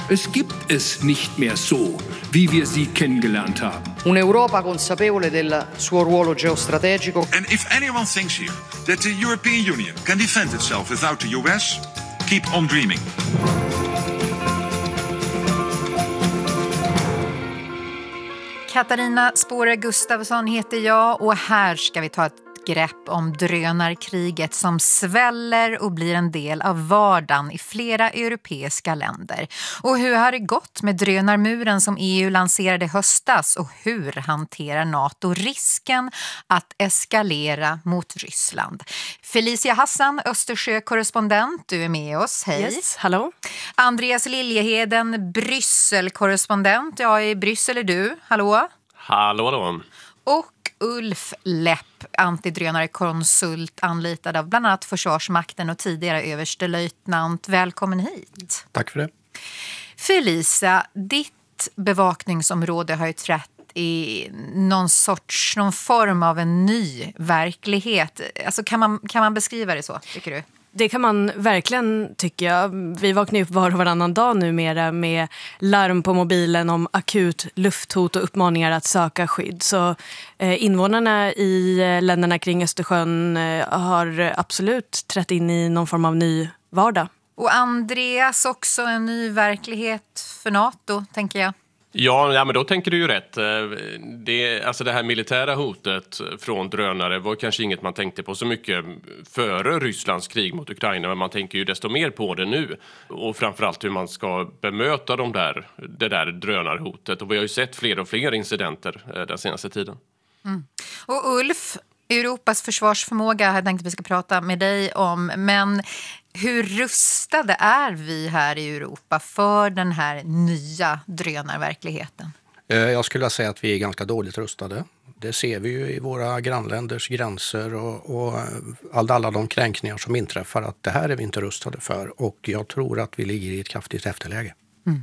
Es gibt es nicht mehr so, wie wir sie kennengelernt haben. Un'Europa consapevole del suo ruolo geostrategico. And if anyone thinks here that the European Union can defend itself without the US, keep on dreaming. Katarina Spåre Gustafsson heter jag och här ska vi ta ett grepp om drönarkriget som sväller och blir en del av vardagen i flera europeiska länder. Och hur har det gått med drönarmuren som EU lanserade i höstas och hur hanterar NATO risken att eskalera mot Ryssland? Felicia Hassan, Östersjö-korrespondent, du är med oss. Hej. Yes, hallå. Andreas Liljeheden, Bryssel-korrespondent. Ja, i Bryssel är du. Hallå. Hallå då. Och Ulf Lepp, antidrönarkonsult anlitad av bland annat Försvarsmakten och tidigare överstelöjtnant. Välkommen hit. Tack för det. Felicia, ditt bevakningsområde har ju trätt i någon form av en ny verklighet. Alltså kan man beskriva det så, tycker du? Det kan man verkligen, tycker jag. Vi vaknar upp var och varannan dag numera med larm på mobilen om akut lufthot och uppmaningar att söka skydd. Så invånarna i länderna kring Östersjön har absolut trätt in i någon form av ny vardag. Och Andreas, också en ny verklighet för NATO, tänker jag. Ja, men då tänker du ju rätt. Det här militära hotet från drönare var kanske inget man tänkte på så mycket före Rysslands krig mot Ukraina. Men man tänker ju desto mer på det nu. Och framförallt hur man ska bemöta det där drönarhotet. Och vi har ju sett fler och fler incidenter den senaste tiden. Mm. Och Ulf, Europas försvarsförmåga har jag tänkt att vi ska prata med dig om. Men hur rustade är vi här i Europa för den här nya drönarverkligheten? Jag skulle säga att vi är ganska dåligt rustade. Det ser vi ju i våra grannländers gränser och alla de kränkningar som inträffar, att det här är vi inte rustade för. Och jag tror att vi ligger i ett kraftigt efterläge. Mm.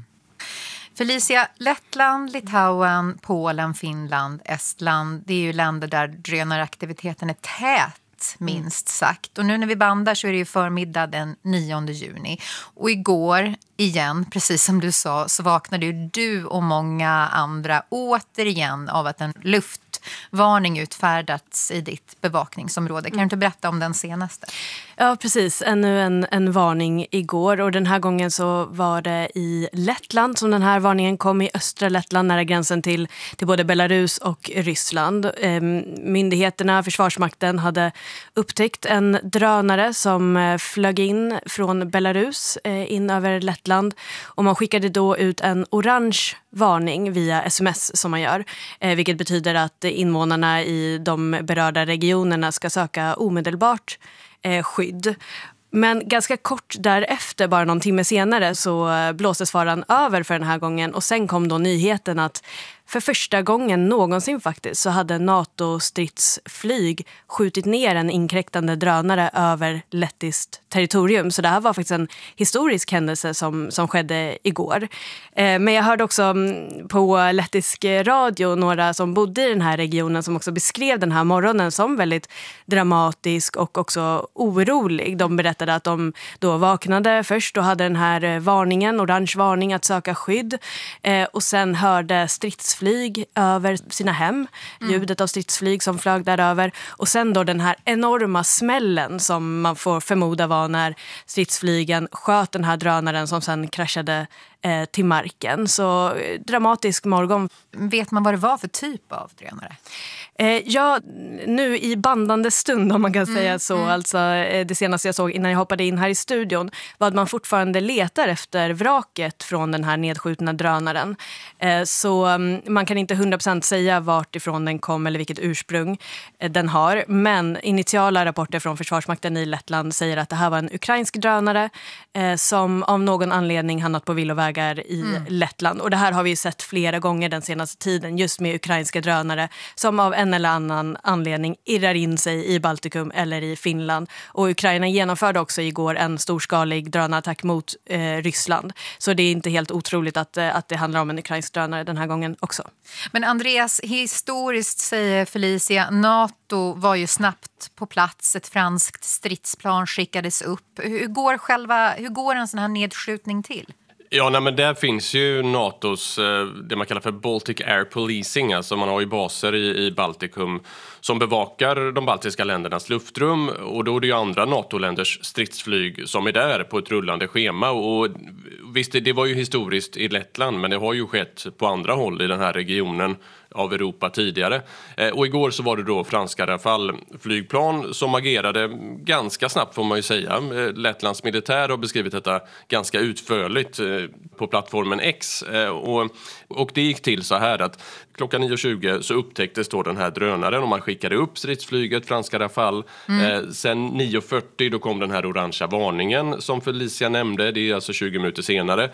Felicia, Lettland, Litauen, Polen, Finland, Estland, det är ju länder där drönaraktiviteten är tät, minst sagt. Och nu när vi bandar så är det ju förmiddag den 9 juni. Och igår igen, precis som du sa, så vaknade ju du och många andra återigen av att en luftvarning utfärdats i ditt bevakningsområde. Kan du inte berätta om den senaste? Ja, precis. Ännu en varning igår, och den här gången så var det i Lettland som den här varningen kom, i östra Lettland nära gränsen till både Belarus och Ryssland. Myndigheterna, Försvarsmakten, hade upptäckt en drönare som flög in från Belarus in över Lettland, och man skickade då ut en orange varning via sms som man gör, vilket betyder att invånarna i de berörda regionerna ska söka omedelbart skydd. Men ganska kort därefter, bara någon timme senare, så blåstes faran över för den här gången, och sen kom då nyheten att för första gången någonsin faktiskt så hade NATO-stridsflyg skjutit ner en inkräktande drönare över lettiskt territorium. Så det här var faktiskt en historisk händelse som skedde igår. Men jag hörde också på lettisk radio några som bodde i den här regionen som också beskrev den här morgonen som väldigt dramatisk och också orolig. De berättade att de då vaknade först och hade den här varningen, orange varning att söka skydd. Och sen hörde stridsflyg över sina hem, ljudet av stridsflyg som flög där över, och sen då den här enorma smällen som man får förmoda var när stridsflygen sköt den här drönaren som sen kraschade till marken. Så dramatisk morgon. Vet man vad det var för typ av drönare? Ja, nu i bandande stund, om man kan säga så, alltså det senaste jag såg innan jag hoppade in här i studion, var att man fortfarande letar efter vraket från den här nedskjutna drönaren. Så man kan inte 100% säga vart ifrån den kom eller vilket ursprung den har, men initiala rapporter från Försvarsmakten i Lettland säger att det här var en ukrainsk drönare som av någon anledning hamnat på villovägar i Lettland. Och det här har vi ju sett flera gånger den senaste tiden, just med ukrainska drönare som av en eller annan anledning irrar in sig i Baltikum eller i Finland. Och Ukraina genomförde också igår en storskalig drönarattack mot Ryssland. Så det är inte helt otroligt att det handlar om en ukrainsk drönare den här gången också. Men Andreas, historiskt säger Felicia, NATO var ju snabbt på plats. Ett franskt stridsplan skickades upp. Hur går en sån här nedskjutning till? Ja, nej, men där finns ju NATOs, det man kallar för Baltic Air Policing. Alltså man har ju baser i Baltikum som bevakar de baltiska ländernas luftrum. Och då är det ju andra NATO-länders stridsflyg som är där på ett rullande schema. Och visst, det var ju historiskt i Lettland, men det har ju skett på andra håll i den här regionen av Europa tidigare. Och igår så var det då franska Rafale-flygplan som agerade ganska snabbt, får man ju säga. Lettlands militär har beskrivit detta ganska utförligt på plattformen X. Och det gick till så här att klockan 9.20 så upptäcktes då den här drönaren och man skickade upp stridsflyget, franska Rafale. Sen 9.40 då kom den här orangea varningen som Felicia nämnde. Det är alltså 20 minuter senare.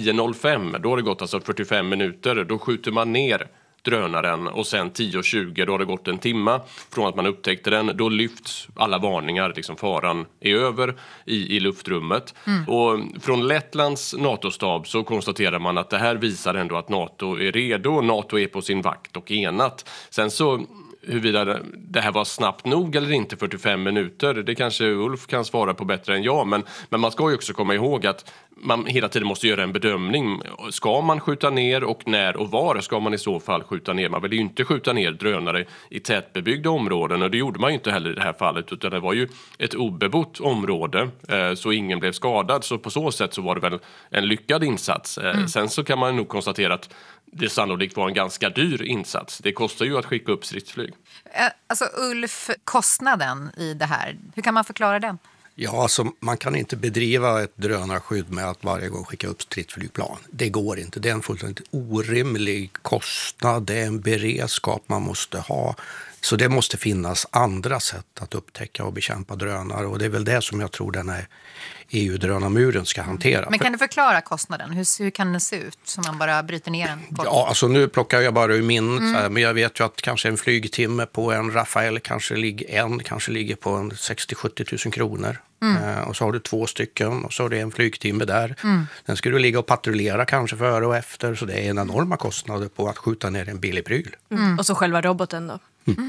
10.05, då har det gått alltså 45 minuter. Då skjuter man ner drönaren och sen 10.20 då har det gått en timma från att man upptäckte den. Då lyfts alla varningar, liksom faran är över i luftrummet. Och från Lettlands NATO-stab så konstaterar man att det här visar ändå att NATO är redo. NATO är på sin vakt och enat. Sen så huruvida det här var snabbt nog eller inte, 45 minuter, det kanske Ulf kan svara på bättre än jag. Men man ska ju också komma ihåg att man hela tiden måste göra en bedömning. Ska man skjuta ner och när och var ska man i så fall skjuta ner? Man vill ju inte skjuta ner drönare i tätbebyggda områden, och det gjorde man ju inte heller i det här fallet, utan det var ju ett obebott område så ingen blev skadad. Så på så sätt så var det väl en lyckad insats. Sen så kan man nog konstatera att det sannolikt var en ganska dyr insats. Det kostar ju att skicka upp stridsflyg. Alltså Ulf, kostnaden i det här, hur kan man förklara den? Ja, alltså man kan inte bedriva ett drönarskydd med att varje gång skicka upp stridsflygplan. Det går inte. Det är en fullständigt orimlig kostnad. Det är en beredskap man måste ha. Så det måste finnas andra sätt att upptäcka och bekämpa drönare. Och det är väl det som jag tror den här EU-drönarmuren ska hantera. Men kan du förklara kostnaden? Hur kan den se ut så man bara bryter ner den? Ja, alltså nu plockar jag bara ur minnet. Men jag vet ju att kanske en flygtimme på en Rafael kanske ligger på en 60-70 000 kronor. Och så har du 2 stycken och så har du en flygtimme där. Den ska du ligga och patrullera kanske före och efter. Så det är en enorma kostnader på att skjuta ner en billig pryl. Och så själva roboten då?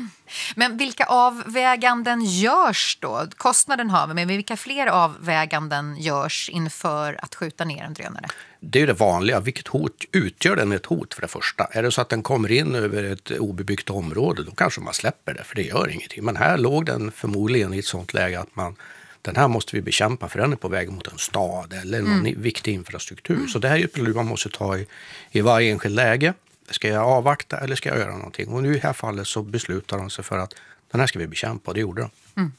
Men vilka avväganden görs då? Kostnaden har vi, men vilka fler avväganden görs inför att skjuta ner en drönare? Det är det vanliga. Vilket hot utgör den ett hot för det första? Är det så att den kommer in över ett obebyggt område, då kanske man släpper det, för det gör ingenting. Men här låg den förmodligen i ett sånt läge att den här måste vi bekämpa för den är på väg mot en stad eller någon viktig infrastruktur. Så det här är ett problem man måste ta i varje enskild läge. Ska jag avvakta eller ska jag göra någonting? Och nu i det här fallet så beslutar de sig för att den här ska vi bekämpa, och det gjorde de.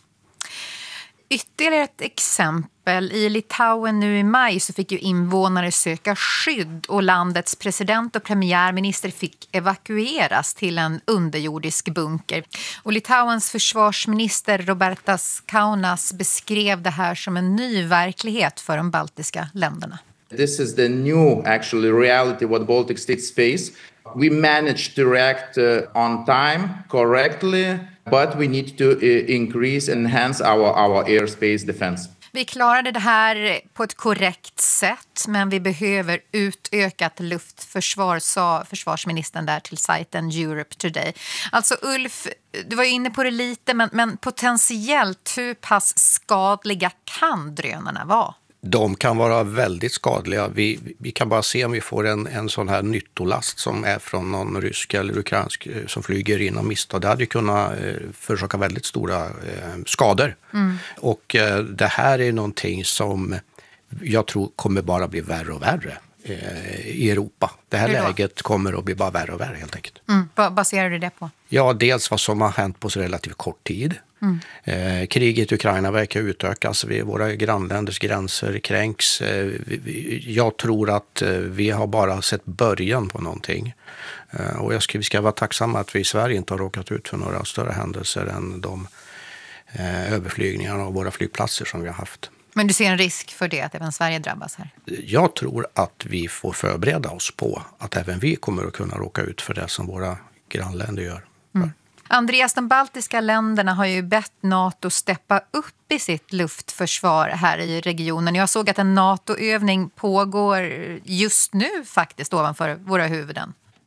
Ytterligare ett exempel. I Litauen nu i maj så fick ju invånare söka skydd och landets president och premiärminister fick evakueras till en underjordisk bunker. Och Litauens försvarsminister Robertas Kaunas beskrev det här som en ny verklighet för de baltiska länderna. This is the new reality what Baltic states face. We managed to react on time correctly, but we need to increase and enhance our airspace defense. Vi klarade det här på ett korrekt sätt, men vi behöver utökat luftförsvar, sa försvarsministern där till sajten Europe Today. Alltså Ulf, du var ju inne på det lite, men potentiellt hur pass skadliga kan drönarna vara? De kan vara väldigt skadliga. Vi kan bara se om vi får en sån här nyttolast som är från någon rysk eller ukrainsk som flyger in och misstag. Det hade ju kunnat förorsaka väldigt stora skador. Och det här är någonting som jag tror kommer bara bli värre och värre i Europa. Det här läget kommer att bli bara värre och värre helt enkelt. Vad baserar du det på? Ja, dels vad som har hänt på så relativt kort tid. Kriget i Ukraina verkar utökas. Våra grannländers gränser kränks. Jag tror att vi har bara sett början på någonting. Och vi ska vara tacksamma att vi i Sverige inte har råkat ut för några större händelser än de överflygningarna av våra flygplatser som vi har haft. Men du ser en risk för det, att även Sverige drabbas här? Jag tror att vi får förbereda oss på att även vi kommer att kunna råka ut för det som våra grannländer gör. Andreas, de baltiska länderna har ju bett NATO steppa upp i sitt luftförsvar här i regionen. Jag såg att en NATO-övning pågår just nu faktiskt ovanför våra huvuden.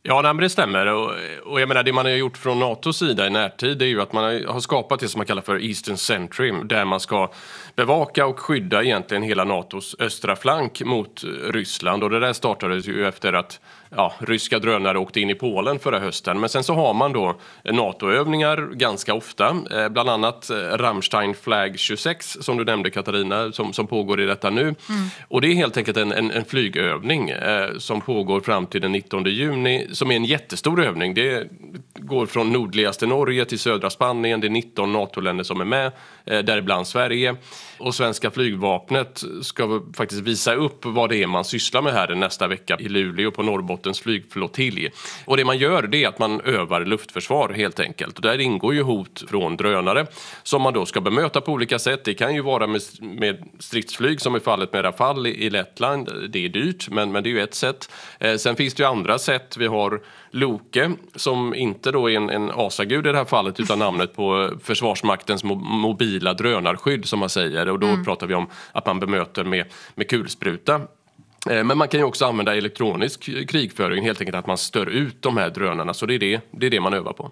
Ja, men det stämmer. Och jag menar, det man har gjort från NATOs sida i närtid är ju att man har skapat det som man kallar för Eastern Sentry, där man ska bevaka och skydda egentligen hela NATOs östra flank mot Ryssland. Och det där startades ju efter att ryska drönare åkte in i Polen förra hösten. Men sen så har man då NATO-övningar ganska ofta. Bland annat Rammstein Flag 26 som du nämnde, Katarina, som pågår i detta nu. Och det är helt enkelt en flygövning som pågår fram till den 19 juni. Som är en jättestor övning. Det går från nordligaste Norge till södra Spanien. Det är 19 NATO-länder som är med, däribland Sverige. Och svenska flygvapnet ska faktiskt visa upp vad det är man sysslar med här nästa vecka i Luleå på Norrbottens flygflottilj. Och det man gör, det är att man övar luftförsvar helt enkelt. Och där ingår ju hot från drönare som man då ska bemöta på olika sätt. Det kan ju vara med stridsflyg som är fallet med Rafale i Lettland. Det är dyrt, men det är ju ett sätt. Sen finns det ju andra sätt. Vi har Loke som inte då är en asagud i det här fallet utan namnet på Försvarsmaktens mobila drönarskydd som man säger. Och då pratar vi om att man bemöter med kulspruta. Men man kan ju också använda elektronisk krigföring, helt enkelt att man stör ut de här drönarna. Så det är det man övar på.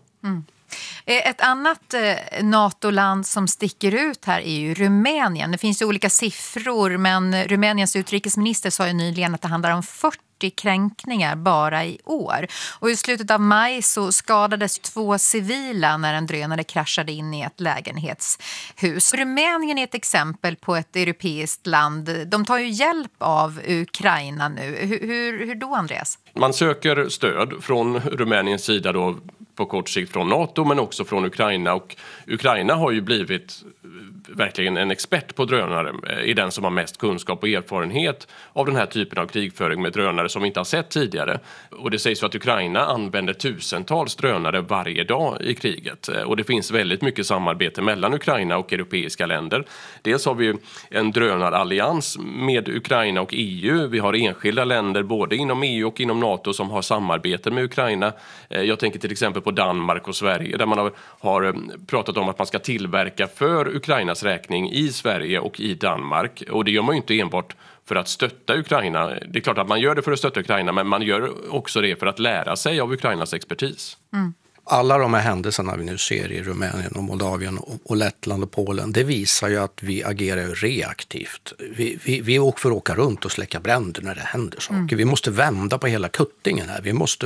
Ett annat NATO-land som sticker ut här är ju Rumänien. Det finns ju olika siffror, men Rumäniens utrikesminister sa ju nyligen att det handlar om 40 kränkningar bara i år. Och i slutet av maj så skadades 2 civila när en drönare kraschade in i ett lägenhetshus. Rumänien är ett exempel på ett europeiskt land. De tar ju hjälp av Ukraina nu. Hur då, Andreas? Man söker stöd från Rumäniens sida då på kort sikt från NATO men också från Ukraina. Och Ukraina har ju blivit verkligen en expert på drönare, i den som har mest kunskap och erfarenhet av den här typen av krigföring med drönare som vi inte har sett tidigare. Och det sägs att Ukraina använder tusentals drönare varje dag i kriget. Och det finns väldigt mycket samarbete mellan Ukraina och europeiska länder. Dels har vi en drönarallians med Ukraina och EU. Vi har enskilda länder både inom EU och inom NATO som har samarbete med Ukraina. Jag tänker till exempel på Danmark och Sverige där man har pratat om att man ska tillverka för Ukrainas räkning i Sverige och i Danmark. Och det gör man ju inte enbart för att stötta Ukraina. Det är klart att man gör det för att stötta Ukraina, men man gör också det för att lära sig av Ukrainas expertis. Alla de här händelserna vi nu ser i Rumänien och Moldavien och Lettland och Polen, det visar ju att vi agerar reaktivt. Vi får åka runt och släcka bränder när det händer saker. Vi måste vända på hela kuttingen här.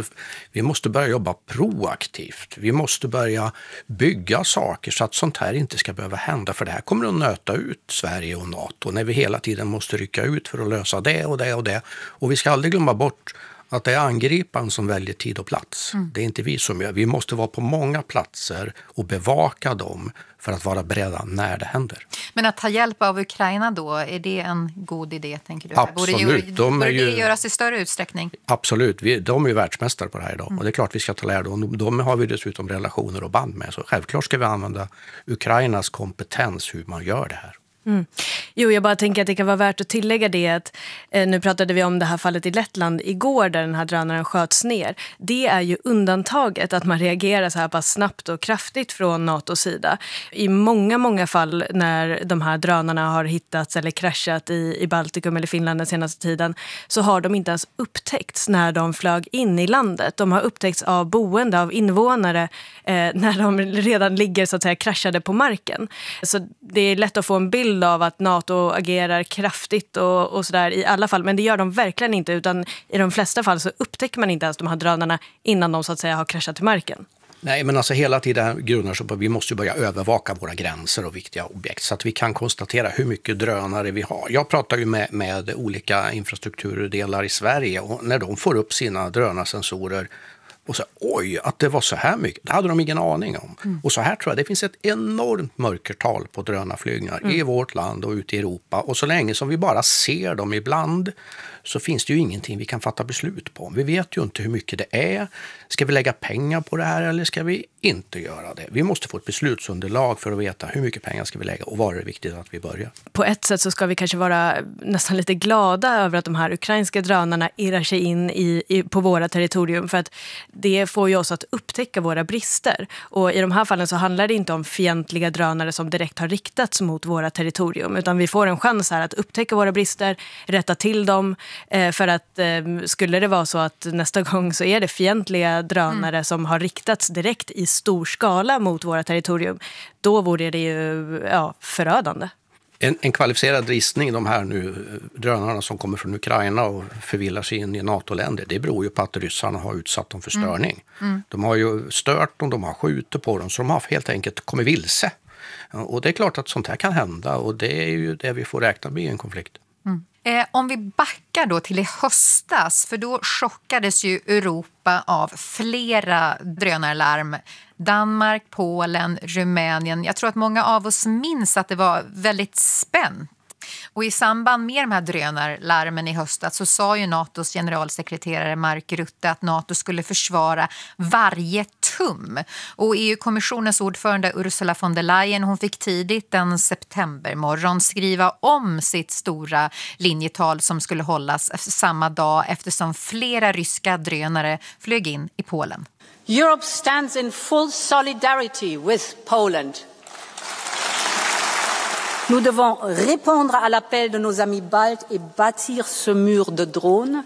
Vi måste börja jobba proaktivt. Vi måste börja bygga saker så att sånt här inte ska behöva hända. För det här kommer att nöta ut Sverige och NATO när vi hela tiden måste rycka ut för att lösa det och det och det. Och vi ska aldrig glömma bort att det är angriparen som väljer tid och plats. Det är inte vi som gör. Vi måste vara på många platser och bevaka dem för att vara beredda när det händer. Men att ta hjälp av Ukraina då, är det en god idé, tänker du? Absolut. Borde det göras i större utsträckning? Absolut. De är ju världsmästare på det här idag. Och det är klart vi ska ta lärdom. De har vi dessutom relationer och band med. Så självklart ska vi använda Ukrainas kompetens hur man gör det här. Jo, jag bara tänker att det kan vara värt att tillägga det att nu pratade vi om det här fallet i Lettland igår där den här drönaren sköts ner. Det är ju undantaget att man reagerar så här pass snabbt och kraftigt från NATOs sida. I många fall när de här drönarna har hittats eller kraschat i Baltikum eller Finland den senaste tiden så har de inte ens upptäckts när de flög in i landet. De har upptäckts av boende, av invånare när de redan ligger så att säga kraschade på marken. Så det är lätt att få en bild av att NATO agerar kraftigt och sådär i alla fall. Men det gör de verkligen inte, utan i de flesta fall så upptäcker man inte ens de här drönarna innan de så att säga har kraschat till marken. Nej, men alltså hela tiden grundar sig på att vi måste börja övervaka våra gränser och viktiga objekt så att vi kan konstatera hur mycket drönare vi har. Jag pratar ju med olika infrastrukturdelar i Sverige och när de får upp sina drönarsensorer och så, oj, att det var så här mycket. Det hade de ingen aning om. Och så här tror jag, det finns ett enormt mörkertal på drönarflygningar i vårt land och ute i Europa. Och så länge som vi bara ser dem ibland så finns det ju ingenting vi kan fatta beslut på. Vi vet ju inte hur mycket det är. Ska vi lägga pengar på det här eller ska vi inte göra det? Vi måste få ett beslutsunderlag för att veta hur mycket pengar ska vi lägga och var är det viktigt att vi börjar. På ett sätt så ska vi kanske vara nästan lite glada över att de här ukrainska drönarna irrar sig in på våra territorium för att det får ju oss att upptäcka våra brister. Och i de här fallen så handlar det inte om fientliga drönare som direkt har riktats mot våra territorium utan vi får en chans här att upptäcka våra brister, rätta till dem För att skulle det vara så att nästa gång så är det fientliga drönare som har riktats direkt i stor skala mot våra territorium, då vore det ju förödande. En kvalificerad ristning, de här nu drönarna som kommer från Ukraina och förvillar sig in i NATO-länder, det beror ju på att ryssarna har utsatt dem för störning. De har ju stört dem, de har skjutit på dem, så de har helt enkelt kommit vilse. Och det är klart att sånt här kan hända, och det är ju det vi får räkna med i en konflikt. Om vi backar då till i höstas, för då chockades ju Europa av flera drönarlarm. Danmark, Polen, Rumänien. Jag tror att många av oss minns att det var väldigt spänt. Och i samband med de här drönarlarmen i höstas så sa ju NATOs generalsekreterare Mark Rutte att NATO skulle försvara varje tum. Och EU-kommissionens ordförande Ursula von der Leyen, hon fick tidigt en septembermorgon skriva om sitt stora linjetal som skulle hållas samma dag eftersom flera ryska drönare flög in i Polen. Europe stands in full solidarity with Poland. Nous devons répondre à l'appel de nos amis baltes et bâtir ce mur de drones.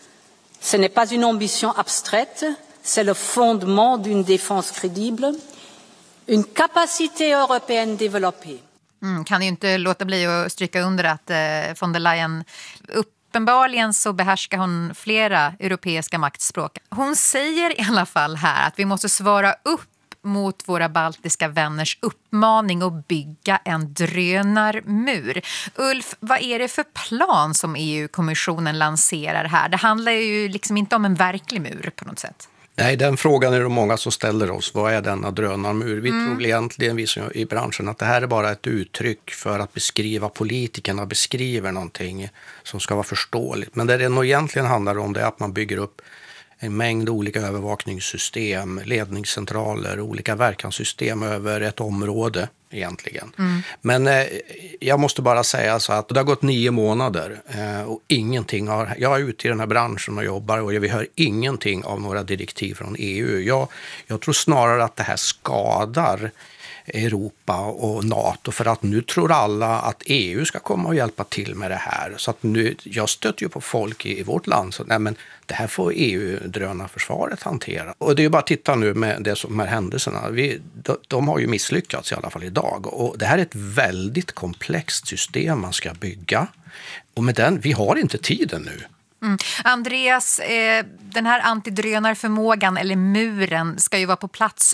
Ce n'est pas une ambition abstraite, c'est le fondement d'une défense crédible, une capacité européenne développée. Kan ju inte låta bli att stryka under att von der Leyen uppenbarligen så behärskar hon flera europeiska maktspråk. Hon säger i alla fall här att vi måste svara upp mot våra baltiska vänners uppmaning att bygga en drönarmur. Ulf, vad är det för plan som EU-kommissionen lanserar här? Det handlar ju liksom inte om en verklig mur på något sätt. Nej, den frågan är det många som ställer oss. Vad är denna drönarmur? Vi tror egentligen, vi som i branschen, att det här är bara ett uttryck för att beskriva politikerna beskriver någonting som ska vara förståeligt. Men det nog egentligen handlar om det är att man bygger upp en mängd olika övervakningssystem, ledningscentraler, olika verkanssystem över ett område egentligen. Men jag måste bara säga så att det har gått 9 månader och ingenting har... Jag är ute i den här branschen och jobbar och vi hör ingenting av några direktiv från EU. Jag tror snarare att det här skadar Europa och NATO, för att nu tror alla att EU ska komma och hjälpa till med det här. Så att nu, jag stöter ju på folk i vårt land så nej, men det här får EU-drönarförsvaret hantera. Och det är ju bara att titta nu med de här händelserna. De har ju misslyckats i alla fall idag. Och det här är ett väldigt komplext system man ska bygga. Och med den, vi har inte tiden nu. Andreas, den här antidrönarförmågan eller muren ska ju vara på plats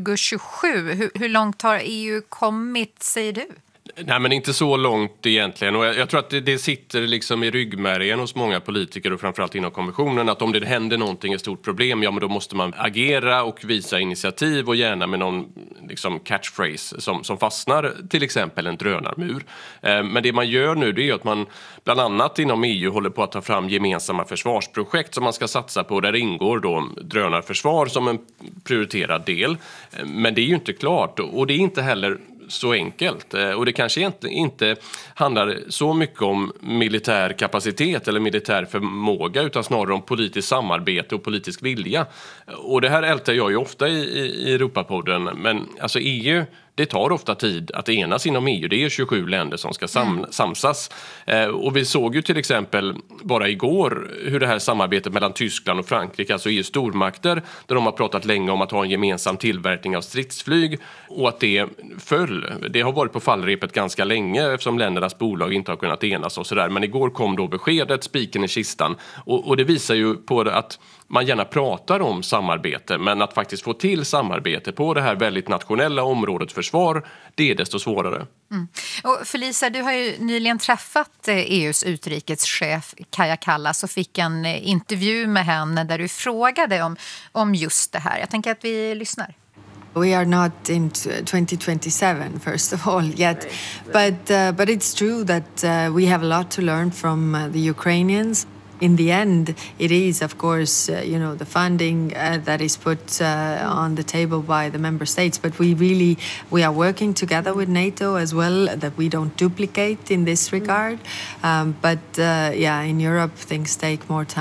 2027. Hur långt har EU kommit, säger du? Nej, men inte så långt egentligen. Och jag tror att det sitter liksom i ryggmärgen hos många politiker och framförallt inom kommissionen att om det händer någonting, ett stort problem, ja men då måste man agera och visa initiativ och gärna med någon liksom catchphrase som fastnar, till exempel en drönarmur. Men det man gör nu, det är att man bland annat inom EU håller på att ta fram gemensamma försvarsprojekt som man ska satsa på. Där ingår då drönarförsvar som en prioriterad del. Men det är ju inte klart och det är inte heller så enkelt. Och det kanske inte handlar så mycket om militär kapacitet eller militär förmåga utan snarare om politiskt samarbete och politisk vilja. Och det här ältar jag ju ofta i Europapodden, men alltså EU, det tar ofta tid att enas inom EU. Det är 27 länder som ska samsas. Och vi såg ju till exempel bara igår hur det här samarbetet mellan Tyskland och Frankrike, alltså EU:s stormakter, där de har pratat länge om att ha en gemensam tillverkning av stridsflyg och att det föll. Det har varit på fallrepet ganska länge eftersom ländernas bolag inte har kunnat enas och sådär. Men igår kom då beskedet, spiken i kistan. Och det visar ju på att man gärna pratar om samarbete, men att faktiskt få till samarbete på det här väldigt nationella området försvar, det är desto svårare. Och Felicia, du har ju nyligen träffat EU:s utrikeschef Kaja Kallas och fick en intervju med henne där du frågade om just det här. Jag tänker att vi lyssnar. We are not in 2027, first of all, yet, but it's true that we have a lot to learn from the Ukrainians. In the end, it is, of course, the funding that is put on the table by the member states. But we are working together with NATO as well, that we don't duplicate in this regard. In Europe, things take more time.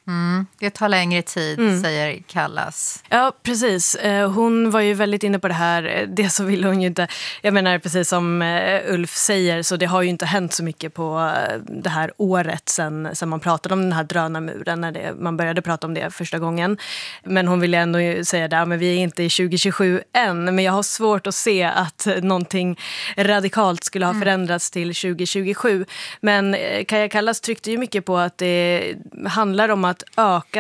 Det tar längre tid, säger Kallas. Ja, precis. Hon var ju väldigt inne på det här. Det så vill hon ju inte. Jag menar, precis som Ulf säger, så det har ju inte hänt så mycket på det här året sen man pratade om den här drönarmuren, när man började prata om det första gången. Men hon ville ändå säga där, men vi är inte i 2027 än. Men jag har svårt att se att någonting radikalt skulle ha förändrats till 2027. Men Kaja Kallas tryckte ju mycket på att det handlar om att öka